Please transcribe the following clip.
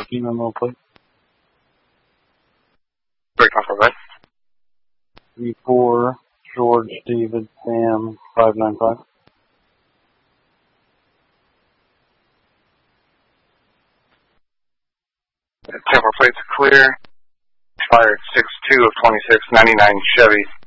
Keep my middle plate. Break off our red. 3-4, George, David, Sam, 595. Tampa plates clear. Expired 6-2 of 26, 99 Chevy.